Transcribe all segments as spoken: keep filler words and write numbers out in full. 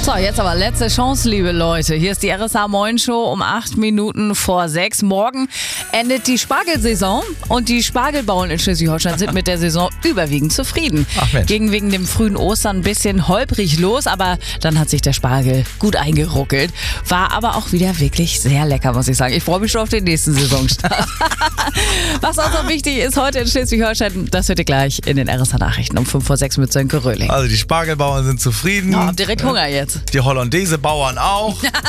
So, jetzt aber letzte Chance, liebe Leute. Hier ist die R S H Moin Show um acht Minuten vor sechs. Morgen endet die Spargelsaison und die Spargelbauern in Schleswig-Holstein sind mit der Saison überwiegend zufrieden. Ach Mensch. Ging wegen dem frühen Ostern ein bisschen holprig los, aber dann hat sich der Spargel gut eingeruckelt. War aber auch wieder wirklich sehr lecker, muss ich sagen. Ich freue mich schon auf den nächsten Saisonstart. Was auch noch wichtig ist heute in Schleswig-Holstein, das hört ihr gleich in den R S H-Nachrichten um fünf vor sechs mit Sönke Röhling. Also die Spargelbauern sind zufrieden. Oh, hab direkt Hunger jetzt. Die Hollandaise-Bauern auch. Ja.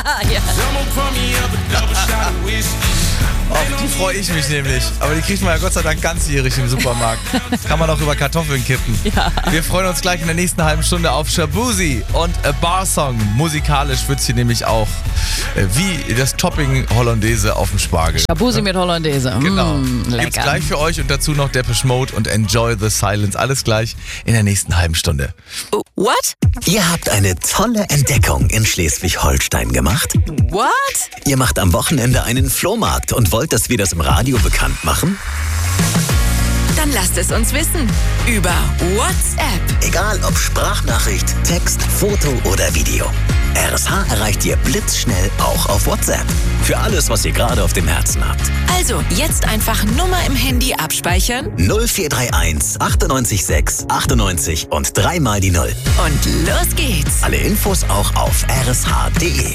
Auf die freue ich mich nämlich. Aber die kriegt man ja Gott sei Dank ganzjährig im Supermarkt. Kann man auch über Kartoffeln kippen. Ja. Wir freuen uns gleich in der nächsten halben Stunde auf Shabuzi und A Bar Song. Musikalisch wird hier nämlich auch äh, wie das Topping Hollandaise auf dem Spargel. Shabuzi mit Hollandaise. Genau. Mm, lecker. Gibt's gleich für euch und dazu noch Depeche Mode und Enjoy the Silence. Alles gleich in der nächsten halben Stunde. What? Ihr habt eine tolle Entdeckung in Schleswig-Holstein gemacht. What? Ihr macht am Wochenende einen Flohmarkt und wollt, dass wir das im Radio bekannt machen? Dann lasst es uns wissen. Über WhatsApp. Egal ob Sprachnachricht, Text, Foto oder Video. R S H erreicht ihr blitzschnell auch auf WhatsApp. Für alles, was ihr gerade auf dem Herzen habt. Also jetzt einfach Nummer im Handy abspeichern null vier drei eins achtundneunzig sechs achtundneunzig und dreimal die Null. und los geht's. Alle Infos auch auf r s h punkt d e.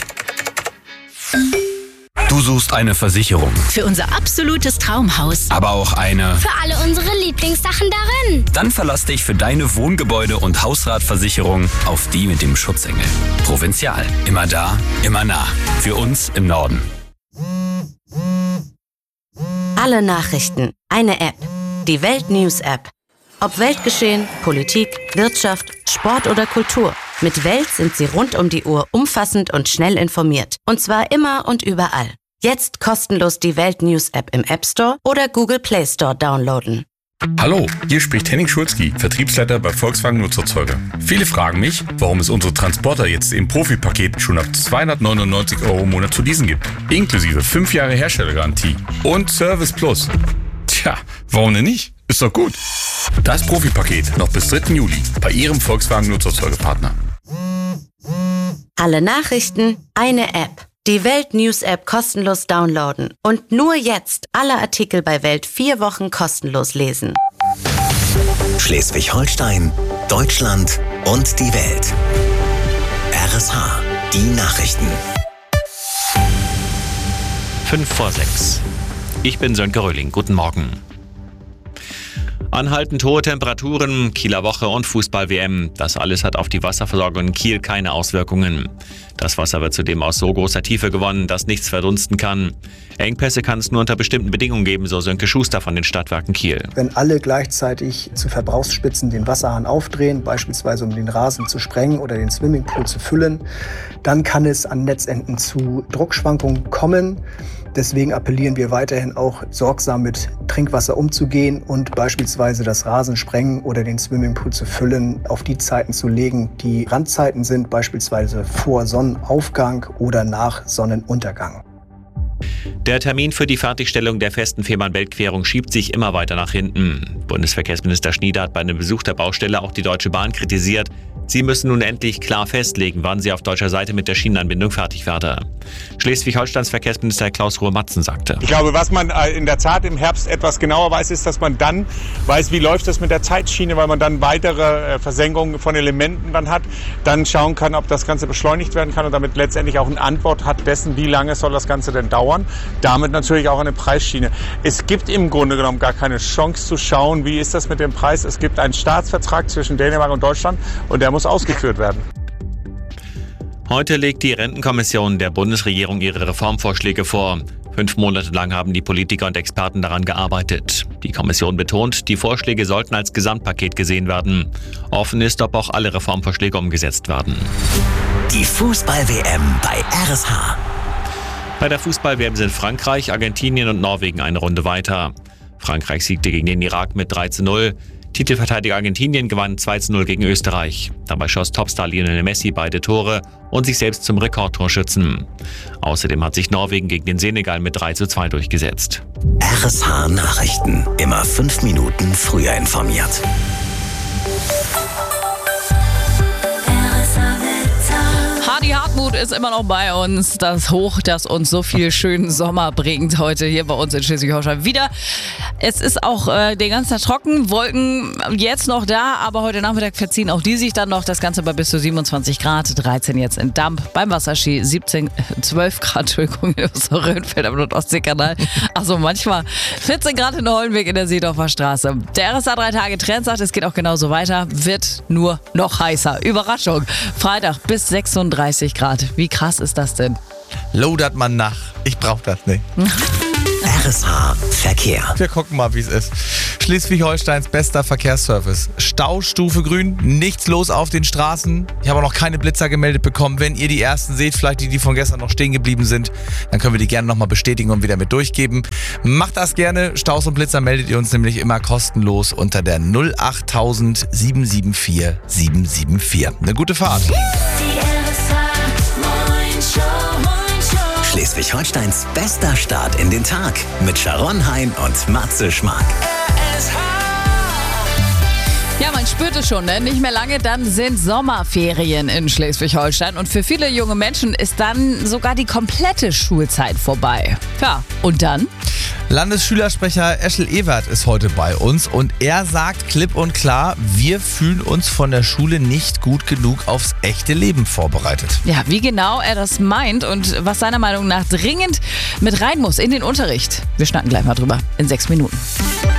Du suchst eine Versicherung, Für unser absolutes Traumhaus. aber auch eine. Für alle unsere Lieblingssachen darin. Dann verlass dich für deine Wohngebäude- und Hausratversicherung auf die mit dem Schutzengel. Provinzial. Immer da, immer nah. Für uns im Norden. Alle Nachrichten. Eine App. Die Welt News App. Ob Weltgeschehen, Politik, Wirtschaft, Sport oder Kultur. Mit Welt sind Sie rund um die Uhr umfassend und schnell informiert. Und zwar immer und überall. Jetzt kostenlos die Welt News App im App Store oder Google Play Store downloaden. Hallo, hier spricht Henning Schulzki, Vertriebsleiter bei Volkswagen Nutzerzeuger. Viele fragen mich, warum es unsere Transporter jetzt im Profi-Paket schon ab zweihundertneunundneunzig Euro im Monat zu leasen gibt. Inklusive fünf Jahre Herstellergarantie und Service Plus. Tja, warum denn nicht? Ist doch gut. Das Profi-Paket noch bis dritten Juli bei Ihrem Volkswagen Nutzerzeugerpartner. Alle Nachrichten, eine App. Die Welt News App kostenlos downloaden. Und nur jetzt alle Artikel bei Welt vier Wochen kostenlos lesen. Schleswig-Holstein, Deutschland und die Welt. R S H, die Nachrichten. fünf vor sechs. Ich bin Sönke Röhling. Guten Morgen. Anhaltend hohe Temperaturen, Kieler Woche und Fußball-W M. Das alles hat auf die Wasserversorgung in Kiel keine Auswirkungen. Das Wasser wird zudem aus so großer Tiefe gewonnen, dass nichts verdunsten kann. Engpässe kann es nur unter bestimmten Bedingungen geben, so Sönke Schuster von den Stadtwerken Kiel. Wenn alle gleichzeitig zu Verbrauchsspitzen den Wasserhahn aufdrehen, beispielsweise um den Rasen zu sprengen oder den Swimmingpool zu füllen, dann kann es an Netzenden zu Druckschwankungen kommen. Deswegen appellieren wir weiterhin auch sorgsam mit Trinkwasser umzugehen und beispielsweise das Rasensprengen oder den Swimmingpool zu füllen auf die Zeiten zu legen, die Randzeiten sind, beispielsweise vor Sonnenaufgang oder nach Sonnenuntergang. Der Termin für die Fertigstellung der festen Fehmarn-Belt-Querung schiebt sich immer weiter nach hinten. Bundesverkehrsminister Schnieder hat bei einem Besuch der Baustelle auch die Deutsche Bahn kritisiert. Sie müssen nun endlich klar festlegen, wann sie auf deutscher Seite mit der Schienenanbindung fertig werde. Schleswig-Holsteins Verkehrsminister Klaus Ruhe-Matzen sagte: Ich glaube, was man in der Tat im Herbst etwas genauer weiß, ist, dass man dann weiß, wie läuft das mit der Zeitschiene, weil man dann weitere Versenkungen von Elementen dann hat, dann schauen kann, ob das Ganze beschleunigt werden kann und damit letztendlich auch eine Antwort hat dessen, wie lange soll das Ganze denn dauern. Damit natürlich auch eine Preisschiene. Es gibt im Grunde genommen gar keine Chance zu schauen, wie ist das mit dem Preis. Es gibt einen Staatsvertrag zwischen Dänemark und Deutschland und der muss ausgeführt werden. Heute legt die Rentenkommission der Bundesregierung ihre Reformvorschläge vor. Fünf Monate lang haben die Politiker und Experten daran gearbeitet. Die Kommission betont, die Vorschläge sollten als Gesamtpaket gesehen werden. Offen ist, ob auch alle Reformvorschläge umgesetzt werden. Die Fußball-W M bei R S H. Bei der Fußball-W M sind Frankreich, Argentinien und Norwegen eine Runde weiter. Frankreich siegte gegen den Irak mit drei zu null. Titelverteidiger Argentinien gewann zwei zu null gegen Österreich. Dabei schoss Topstar Lionel Messi beide Tore und sich selbst zum Rekordtorschützen. Außerdem hat sich Norwegen gegen den Senegal mit drei zu zwei durchgesetzt. R S H Nachrichten. Immer fünf Minuten früher informiert. Frittenmut ist immer noch bei uns. Das Hoch, das uns so viel schönen Sommer bringt heute hier bei uns in Schleswig-Holstein wieder. Es ist auch äh, den ganzen Tag trocken, Wolken jetzt noch da, aber heute Nachmittag verziehen auch die sich dann noch. Das Ganze bei bis zu siebenundzwanzig Grad, dreizehn jetzt in Damp, beim Wasserski siebzehn, zwölf Grad, Entschuldigung, in Röhnfeld am Nordostseekanal. Also manchmal vierzehn Grad in Hollenweg in der Seedorfer Straße. Der R S A drei Tage Trend sagt, es geht auch genauso weiter, wird nur noch heißer. Überraschung, Freitag bis sechsunddreißig Grad. Wie krass ist das denn? Lodert man nach. Ich brauch das nicht. R S H Verkehr. Wir gucken mal, wie es ist. Schleswig-Holsteins bester Verkehrsservice. Staustufe grün, nichts los auf den Straßen. Ich habe auch noch keine Blitzer gemeldet bekommen. Wenn ihr die ersten seht, vielleicht die, die von gestern noch stehen geblieben sind, dann können wir die gerne nochmal bestätigen und wieder mit durchgeben. Macht das gerne. Staus und Blitzer meldet ihr uns nämlich immer kostenlos unter der null acht null null sieben sieben vier sieben sieben vier. Eine gute Fahrt. Schleswig-Holsteins bester Start in den Tag mit Sharon Hein und Matze Schmark. Ja, man spürt es schon, ne? Nicht mehr lange, dann sind Sommerferien in Schleswig-Holstein und für viele junge Menschen ist dann sogar die komplette Schulzeit vorbei. Ja, und dann? Landesschülersprecher Eschel Ewert ist heute bei uns und er sagt klipp und klar, wir fühlen uns von der Schule nicht gut genug aufs echte Leben vorbereitet. Ja, wie genau er das meint und was seiner Meinung nach dringend mit rein muss in den Unterricht. Wir schnacken gleich mal drüber in sechs Minuten.